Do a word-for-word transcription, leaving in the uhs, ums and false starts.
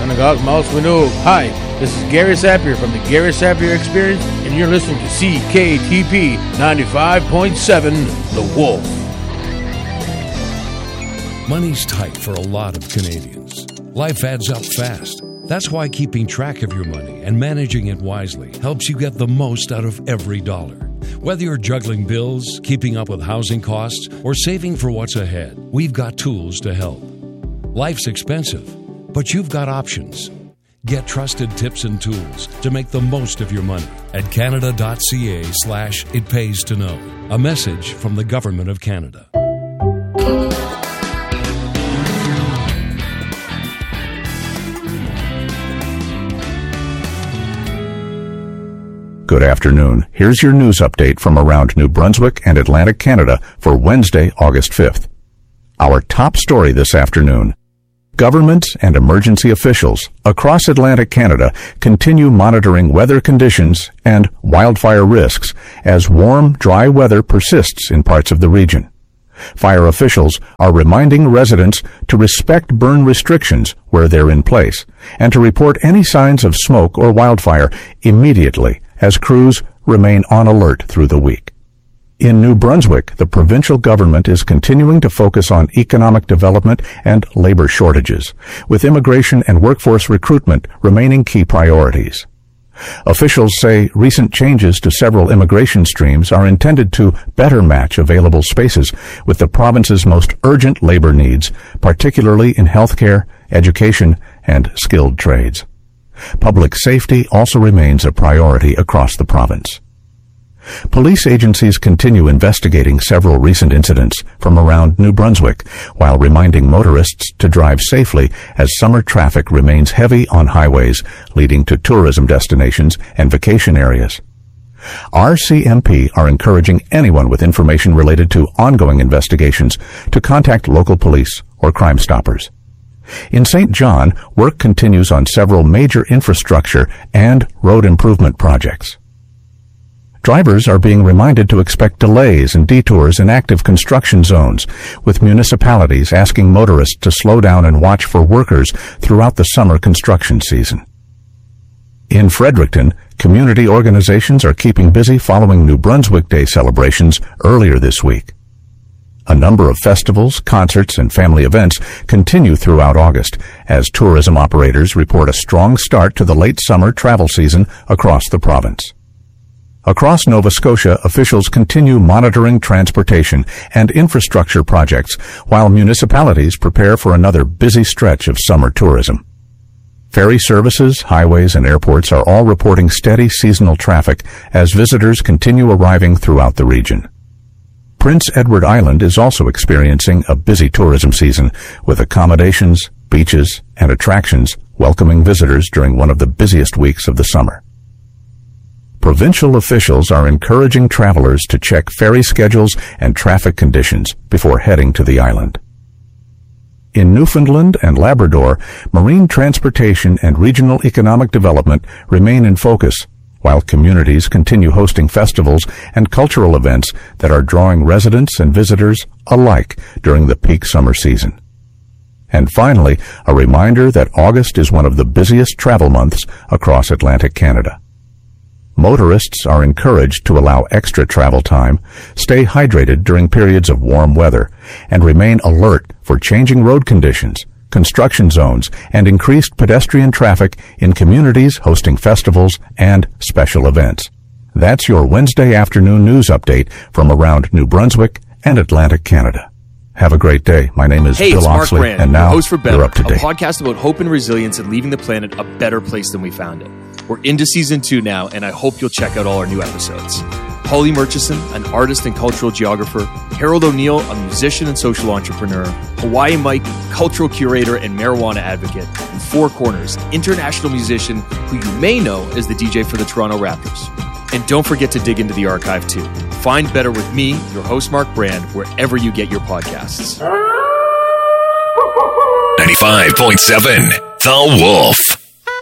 Synagogue Mouse Window. Hi, this is Gary Sapir from the Gary Sapir Experience, and you're listening to C K T P ninety-five point seven, The Wolf. Money's tight for a lot of Canadians. Life adds up fast. That's why keeping track of your money and managing it wisely helps you get the most out of every dollar. Whether you're juggling bills, keeping up with housing costs, or saving for what's ahead, we've got tools to help. Life's expensive, but you've got options. Get trusted tips and tools to make the most of your money at canada.ca slash it pays to know. A message from the Government of Canada. Good afternoon. Here's your news update from around New Brunswick and Atlantic Canada for Wednesday, August fifth. Our top story this afternoon. Governments and emergency officials across Atlantic Canada continue monitoring weather conditions and wildfire risks as warm, dry weather persists in parts of the region. Fire officials are reminding residents to respect burn restrictions where they're in place and to report any signs of smoke or wildfire immediately as crews remain on alert through the week. In New Brunswick, the provincial government is continuing to focus on economic development and labor shortages, with immigration and workforce recruitment remaining key priorities. Officials say recent changes to several immigration streams are intended to better match available spaces with the province's most urgent labor needs, particularly in healthcare, education, and skilled trades. Public safety also remains a priority across the province. Police agencies continue investigating several recent incidents from around New Brunswick, while reminding motorists to drive safely as summer traffic remains heavy on highways leading to tourism destinations and vacation areas. R C M P are encouraging anyone with information related to ongoing investigations to contact local police or Crime Stoppers. In Saint John, work continues on several major infrastructure and road improvement projects. Drivers are being reminded to expect delays and detours in active construction zones, with municipalities asking motorists to slow down and watch for workers throughout the summer construction season. In Fredericton, community organizations are keeping busy following New Brunswick Day celebrations earlier this week. A number of festivals, concerts, and family events continue throughout August as tourism operators report a strong start to the late summer travel season across the province. Across Nova Scotia, officials continue monitoring transportation and infrastructure projects while municipalities prepare for another busy stretch of summer tourism. Ferry services, highways, and airports are all reporting steady seasonal traffic as visitors continue arriving throughout the region. Prince Edward Island is also experiencing a busy tourism season with accommodations, beaches, and attractions welcoming visitors during one of the busiest weeks of the summer. Provincial officials are encouraging travelers to check ferry schedules and traffic conditions before heading to the island. In Newfoundland and Labrador, marine transportation and regional economic development remain in focus, while communities continue hosting festivals and cultural events that are drawing residents and visitors alike during the peak summer season. And finally, a reminder that August is one of the busiest travel months across Atlantic Canada. Motorists are encouraged to allow extra travel time, stay hydrated during periods of warm weather, and remain alert for changing road conditions, construction zones, and increased pedestrian traffic in communities hosting festivals and special events. That's your Wednesday afternoon news update from around New Brunswick and Atlantic Canada. Have a great day. My name is hey, Bill it's Mark Oxley, Brand, and now host for Better, you're up to date. A podcast about hope and resilience and leaving the planet a better place than we found it. We're into season two now, and I hope you'll check out all our new episodes. Holly Murchison, an artist and cultural geographer, Harold O'Neill, a musician and social entrepreneur, Hawaii Mike, cultural curator and marijuana advocate, and Four Corners, international musician who you may know as the D J for the Toronto Raptors. And don't forget to dig into the archive too. Find Better with me, your host Mark Brand, wherever you get your podcasts. ninety-five point seven The Wolf.